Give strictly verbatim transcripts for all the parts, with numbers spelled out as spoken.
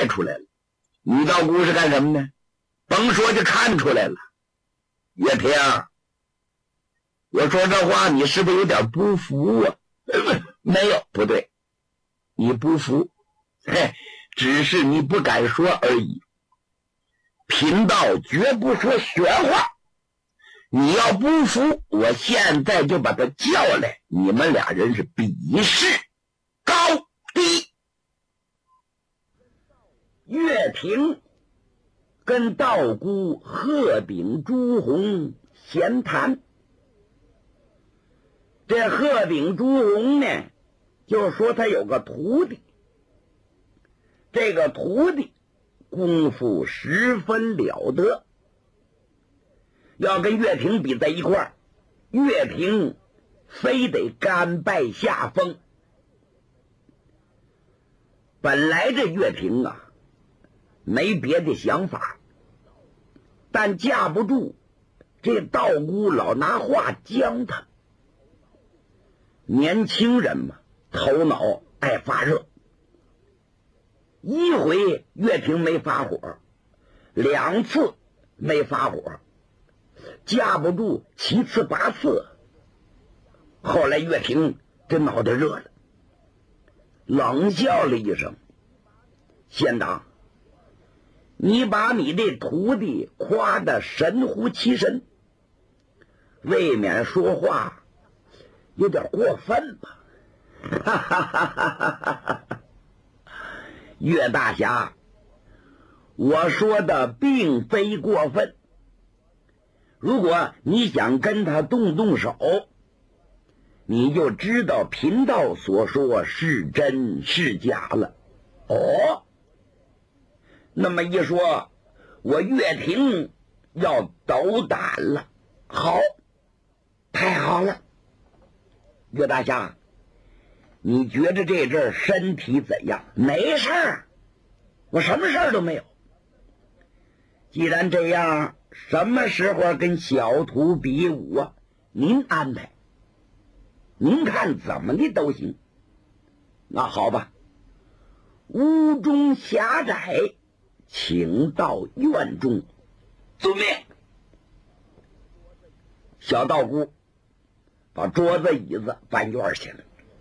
带出来了。女道姑是干什么呢？甭说就看出来了。岳平，我说这话你是不是有点不服啊？没有，不对，你不服，嘿，只是你不敢说而已。贫道绝不说玄话，你要不服，我现在就把他叫来，你们俩人是比试高低。岳平跟道姑鹤顶朱红闲谈。这鹤顶朱红呢，就说他有个徒弟，这个徒弟功夫十分了得，要跟岳平比在一块儿，岳平非得甘拜下风。本来这岳平啊没别的想法，但架不住这道姑老拿话将他。年轻人嘛，头脑爱发热，一回岳平没发火，两次没发火，架不住七次八次。后来岳平这脑袋热了，冷笑了一声：“县长，你把你的徒弟夸得神乎其神，未免说话有点过分吧？”哈哈哈哈哈！岳大侠，我说的并非过分。如果你想跟他动动手，你就知道贫道所说是真是假了。哦，那么一说，我岳平要斗胆了。好，太好了。岳大侠，你觉得这阵身体怎样？没事儿，我什么事儿都没有。既然这样，什么时候跟小徒比武啊？您安排，您看怎么的都行。那好吧，屋中狭窄，请到院中。遵命。小道姑把桌子椅子搬院去了。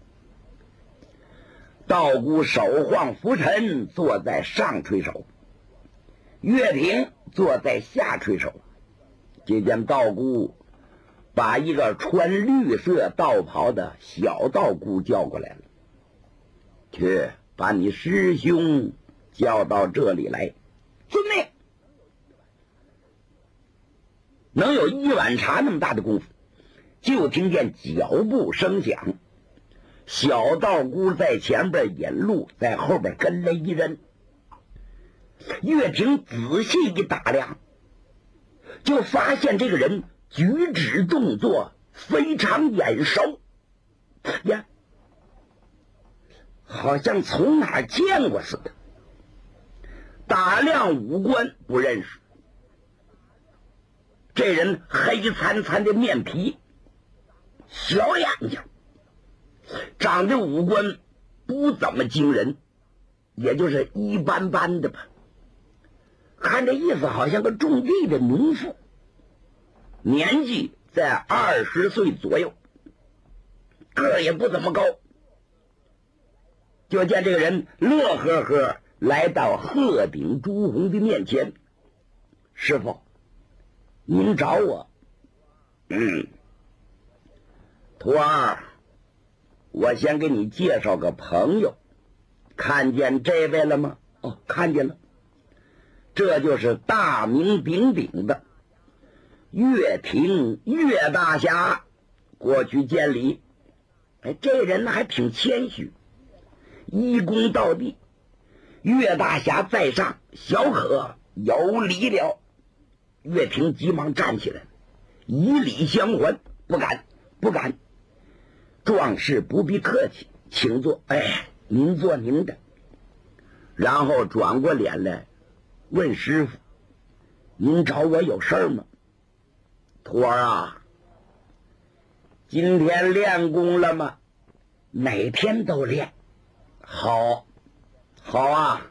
道姑手晃拂尘，坐在上垂手，岳平坐在下垂手。只见道姑把一个穿绿色道袍的小道姑叫过来了，去把你师兄叫到这里来。遵命。能有一碗茶那么大的功夫，就听见脚步声响，小道姑在前边引路，在后边跟了一人。岳平仔细一打量，就发现这个人举止动作非常眼熟呀，好像从哪儿见过似的。打量五官不认识，这人黑惨惨的面皮，小眼睛，长得五官不怎么惊人，也就是一般般的吧。看这意思好像个种地的农妇，年纪在二十岁左右，个儿也不怎么高。就见这个人乐呵呵来到鹤顶朱红的面前：“师傅，您找我？”“嗯，徒儿，我先给你介绍个朋友，看见这位了吗？”“哦，看见了。这就是大名鼎鼎的岳庭岳大侠，过去见礼。”哎，这人呢还挺谦虚，一躬到地。岳大侠在上，小可有礼了。岳庭急忙站起来，以礼相还。“不敢，不敢，壮士不必客气，请坐。哎，您坐您的。”然后转过脸来问师傅：“您找我有事儿吗？”“徒儿啊，今天练功了吗？”“每天都练。”“好，好啊，